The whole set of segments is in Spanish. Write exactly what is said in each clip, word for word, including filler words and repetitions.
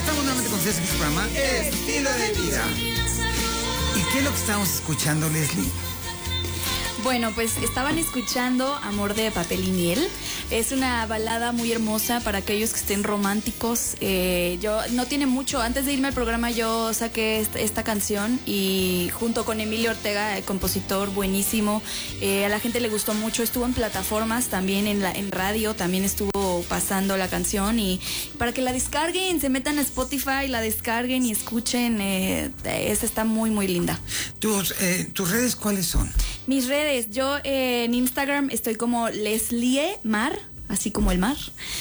Estamos nuevamente con ustedes en este programa Estilo de Vida. ¿Y qué es lo que estamos escuchando, Leslie? Bueno, pues estaban escuchando Amor de Papel y Miel. Es una balada muy hermosa para aquellos que estén románticos. Eh, yo no tiene mucho. Antes de irme al programa yo saqué esta, esta canción y junto con Emilio Ortega, el compositor buenísimo, eh, a la gente le gustó mucho. Estuvo en plataformas, también en, la, en radio, también estuvo pasando la canción y para que la descarguen, se metan a Spotify, la descarguen y escuchen. Eh, esta está muy, muy linda. ¿Tus, eh, ¿Tus redes cuáles son? Mis redes, yo eh, en Instagram estoy como Leslie Mar, así como el mar,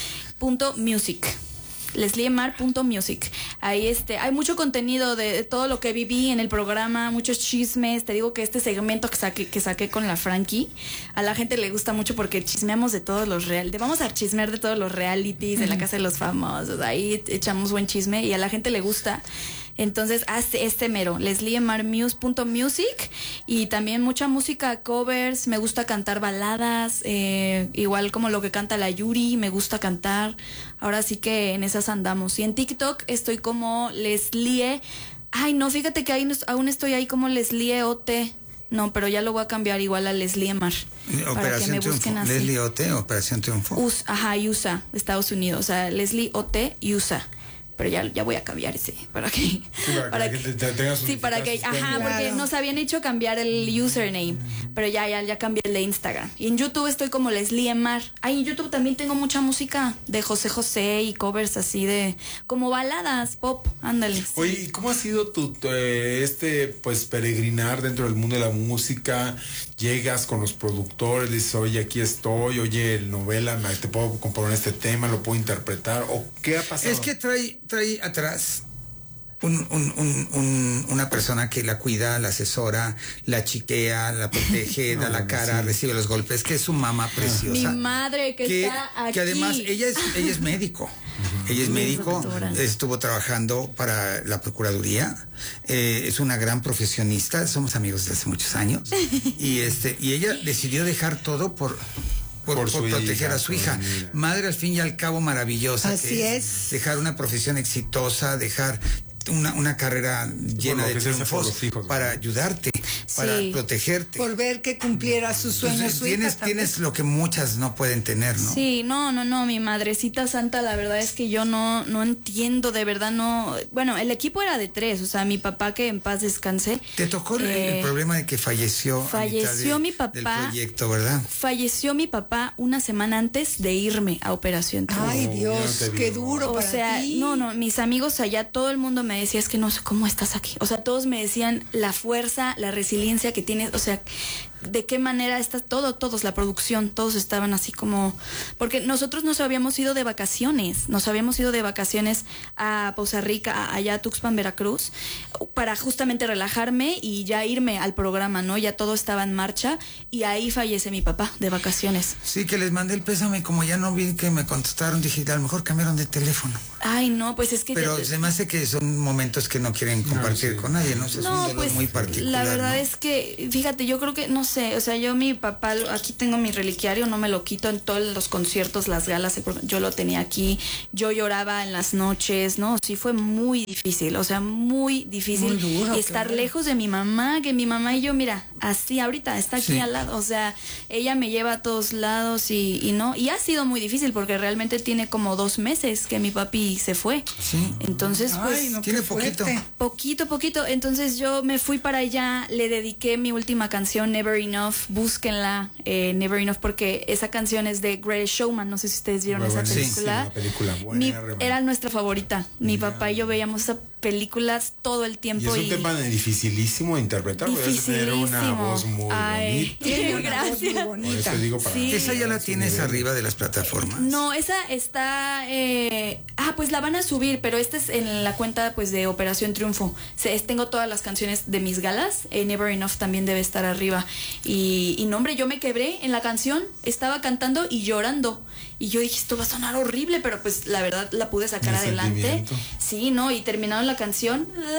punto music. lesliemar punto music. Ahí este, hay mucho contenido de, de todo lo que viví en el programa, muchos chismes. Te digo que este segmento que saqué, que saqué con la Frankie, a la gente le gusta mucho porque chismeamos de todos los realities. Vamos a chismear de todos los realities, de la casa de los famosos. Ahí echamos buen chisme y a la gente le gusta. Entonces, hazte este mero, lesliemar punto music, y también mucha música, covers, me gusta cantar baladas, eh, igual como lo que canta la Yuri, me gusta cantar. Ahora sí que en esas andamos. Y en TikTok estoy como Leslie. Ay, no, fíjate que ahí no, aún estoy ahí como Leslie O T. No, pero ya lo voy a cambiar igual a Lesliemar. Para que me busquen así. Leslie O T, Operación Triunfo. US, ajá, U S A, Estados Unidos. O sea, Leslie O T, U S A. Pero ya, ya voy a cambiar ese, para que... Sí, para, para que, que te, te tengas sí, para que... Ajá, claro. Porque nos habían hecho cambiar el username, pero ya, ya, ya cambié el de Instagram. Y en YouTube estoy como Leslie Mar. Ay, en YouTube también tengo mucha música de José José y covers así de... como baladas, pop, ándale. Oye, ¿y cómo ha sido tu, tu eh, este, pues, peregrinar dentro del mundo de la música? Llegas con los productores, dices, oye, aquí estoy, oye, novela, te puedo componer este tema, lo puedo interpretar, o qué ha pasado? Es que trae, trae atrás un, un, un, un, una persona que la cuida, la asesora, la chiquea, la protege, no, da la cara, sí. Recibe los golpes, que es su mamá preciosa. Mi madre que, que está aquí. Que además ella es, ella es médico. Uh-huh. Ella es médico, estuvo trabajando para la Procuraduría, eh, es una gran profesionista, somos amigos desde hace muchos años, y este y ella decidió dejar todo por... Por, por, por proteger hija, a su hija. Madre al fin y al cabo maravillosa. Así que es. Dejar una profesión exitosa, dejar una, una carrera llena de triunfos hijos, para ayudarte, para sí. protegerte. Por ver que cumpliera sus sueños. Entonces, su tienes, hija tienes lo que muchas no pueden tener, ¿no? Sí, no, no, no, mi madrecita santa, la verdad es que yo no, no entiendo, de verdad no. Bueno, el equipo era de tres, o sea, mi papá, que en paz descanse. Te tocó eh, el problema de que falleció. Falleció a mitad de, mi papá. Del proyecto, ¿verdad? Falleció mi papá una semana antes de irme a Operación Triunfo. Ay, Dios, oh, qué duro. O para sea, ti. no, no, mis amigos allá, todo el mundo me decía, es que no sé cómo estás aquí. O sea, todos me decían la fuerza, la resiliencia que tienes, o sea, de qué manera estás, todo, todos, la producción, todos estaban así como, porque nosotros nos habíamos ido de vacaciones, nos habíamos ido de vacaciones a Poza Rica, allá a Tuxpan, Veracruz, para justamente relajarme y ya irme al programa, ¿no? Ya todo estaba en marcha y ahí fallece mi papá de vacaciones. Sí, que les mandé el pésame, como ya no vi que me contestaron, dije, a lo mejor cambiaron de teléfono. Ay, no, pues es que... Pero te... se me hace que son momentos que no quieren compartir no, sí. con nadie, ¿no? O sea, no, es un dolor pues, muy particular. La verdad, ¿no? Es que, fíjate, yo creo que, no sé, o sea, yo mi papá, aquí tengo mi reliquiario, no me lo quito en todos los conciertos, las galas, yo lo tenía aquí, yo lloraba en las noches, ¿no? Sí, fue muy difícil, o sea, muy difícil. Muy duro, y estar claro. lejos de mi mamá, que mi mamá y yo, mira, así ahorita, está aquí sí. al lado, o sea, ella me lleva a todos lados y, y no, y ha sido muy difícil porque realmente tiene como dos meses que mi papi se fue. Sí. Entonces, pues... Ay, no, tiene poquito. Poquito, poquito. Entonces yo me fui para allá, le dediqué mi última canción, Never Enough, búsquenla, eh, Never Enough, porque esa canción es de Greatest Showman, no sé si ustedes vieron muy esa buena, película. Sí, sí, película buena, mi, re era nuestra favorita, mi yeah. papá y yo veíamos esa películas todo el tiempo. Y es un y... tema dificilísimo de interpretar, dificilísimo. Debe tener una voz muy Ay, bonita. Gracias. Muy bonita. Digo para sí. ¿Esa ya la tienes nivel. arriba de las plataformas? No, esa está... Eh... Ah, pues la van a subir, pero esta es en la cuenta pues de Operación Triunfo. Se, es, tengo todas las canciones de mis galas. Eh, Never Enough también debe estar arriba. Y, y no, hombre, yo me quebré en la canción. Estaba cantando y llorando. Y yo dije, esto va a sonar horrible, pero pues la verdad la pude sacar adelante. Sí, ¿no? Y terminaron la canción.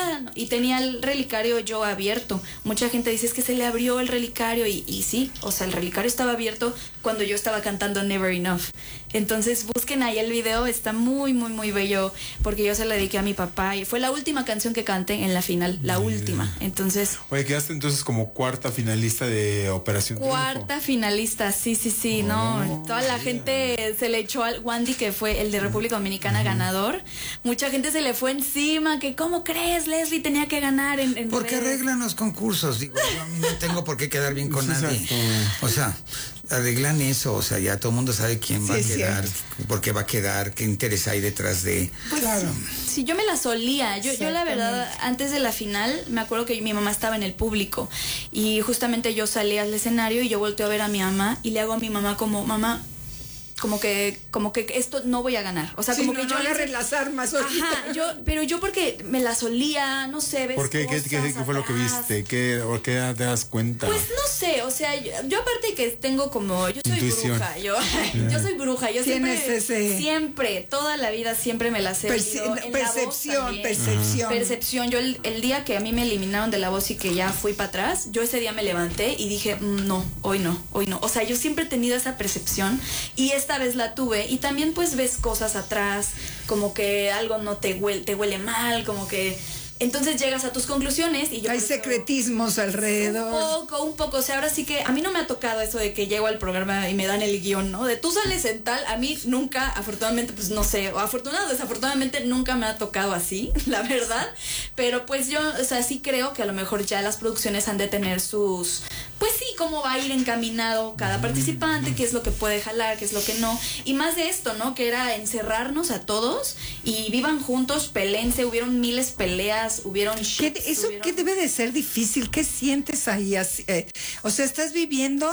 nada. Y tenía el relicario yo abierto. Mucha gente dice es que se le abrió el relicario y, y sí, o sea, el relicario estaba abierto cuando yo estaba cantando Never Enough. Entonces busquen ahí el video, está muy, muy, muy bello porque yo se la dediqué a mi papá y fue la última canción que canté en la final, la Mira. última. Entonces... Oye, quedaste entonces como cuarta finalista de Operación Cuarta Triunfo. finalista, sí, sí, sí, Oh, no. Toda la yeah. gente se le echó al Wandy, que fue el de República Dominicana, uh-huh. ganador. Mucha gente se le fue encima, que ¿cómo crees, Leslie? Tenía que ganar en, en Porque redes. arreglan los concursos, digo, yo a mí no tengo por qué quedar bien con Sí, nadie. exacto. O sea, arreglan eso, o sea, ya todo el mundo sabe quién va Sí, a es quedar, cierto. por qué va a quedar, qué interés hay detrás de... Pues, Claro. Sí, yo me la solía. Yo, yo la verdad, Exactamente. antes de la final, me acuerdo que mi mamá estaba en el público y justamente yo salí al escenario y yo volteo a ver a mi mamá y le hago a mi mamá como, mamá, como que como que esto no voy a ganar. O sea, Sí, como no, que no yo le agarren las armas ahorita. Ajá, yo, pero yo porque me la solía, no sé, ves ¿Por qué? ¿Qué, qué- qué fue lo que cosas viste? ¿Qué, ¿Por qué te das cuenta? Pues no sé, o sea, yo, yo aparte que tengo como, yo soy Intuición. bruja, yo, yo soy bruja, yo Tienes siempre, ese- siempre, toda la vida siempre me la sé. Perci- percepción, percepción. Percepción, yo el, el día que a mí me eliminaron de La Voz y que ya fui para atrás, yo ese día me levanté y dije, "Mm, no, hoy no, hoy no". O sea, yo siempre he tenido esa percepción y esta vez la tuve y también pues ves cosas atrás, como que algo no te huele, te huele mal, como que... Entonces llegas a tus conclusiones y yo... Hay por eso- secretismos alrededor. un poco, un poco. O sea, ahora sí que a mí no me ha tocado eso de que llego al programa y me dan el guión, ¿no? De tú sales en tal, a mí nunca, afortunadamente, pues no sé, o afortunado, desafortunadamente nunca me ha tocado así, la verdad. Pero pues yo, o sea, sí creo que a lo mejor ya las producciones han de tener sus, pues sí, cómo va a ir encaminado cada participante, qué es lo que puede jalar, qué es lo que no. Y más de esto, ¿no? Que era encerrarnos a todos y vivan juntos, pelense, hubieron miles peleas, hubieron ¿Qué, shits, eso hubieron- qué debe de ser difícil? ¿Qué sientes ahí? Así, eh, o sea, estás viviendo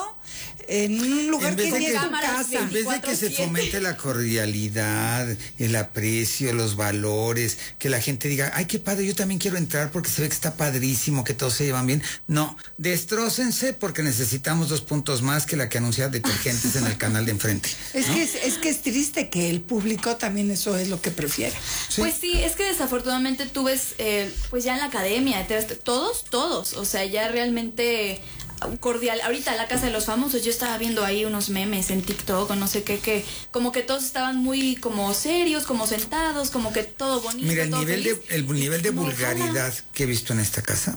en un lugar En que vez de ni que- es tu cámaras, casa. En vez de que se veinticuatro siete. fomente la cordialidad, el aprecio, los valores, que la gente diga, ay, qué padre, yo también quiero entrar porque se ve que está padrísimo, que todos se llevan bien. No, destrócense porque necesitamos dos puntos más que la que anuncia detergentes en el canal de enfrente. Es que es, es que es triste que el público también eso es lo que prefiere. Sí. Pues sí, es que desafortunadamente tú ves, eh, pues ya en la academia, te ves- todos, todos, o sea, ya realmente cordial. Ahorita la Casa de los Famosos, yo estaba viendo ahí unos memes en TikTok o no sé qué, que como que todos estaban muy como serios, como sentados, como que todo bonito. Mira, el todo nivel feliz. de, el nivel de No, vulgaridad ojalá. que he visto en esta casa,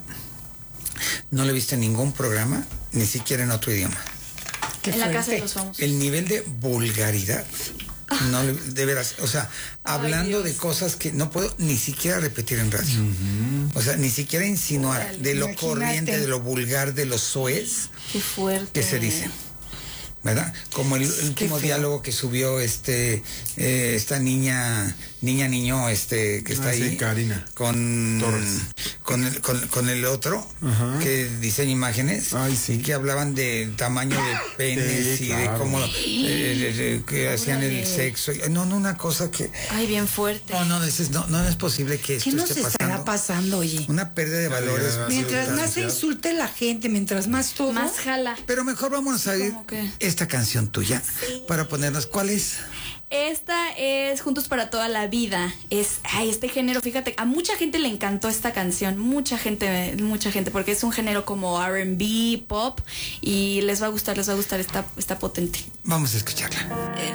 no lo he visto en ningún programa, ni siquiera en otro idioma. Qué En la Casa de fuerte. los Famosos. El nivel de vulgaridad, no le- de veras, o sea, hablando Dios. de cosas que no puedo ni siquiera repetir en radio. O sea, ni siquiera insinuar Órale. de lo Imagínate. corriente, de lo vulgar, de lo soez Qué fuerte. que se dice. ¿Verdad? Como el, el último feo. diálogo que subió este eh, esta niña, niña niño, este que está Ah, sí, ahí. Karina Con, Torres. con el, con, con el otro Ajá. que diseña imágenes. Ay, sí. Y que hablaban del tamaño de penes Sí, y de claro. cómo eh, eh, eh, que hacían el Órale. sexo. No, no, una cosa que. Ay, bien fuerte. No, no, es, no, no es posible que esto ¿Qué nos esté estará pasando. pasando, oye? Una pérdida de valores. Realidad. Mientras brutal. más se insulte la gente, mientras más todo. Más jala. Pero mejor vamos a ir ¿Cómo qué? esta canción tuya para ponernos. ¿Cuál es? Esta es Juntos para toda la vida. Es, ay, este género, fíjate, a mucha gente le encantó esta canción, mucha gente, mucha gente, porque es un género como R and B, pop, y les va a gustar, les va a gustar, está, está potente. Vamos a escucharla. Eh,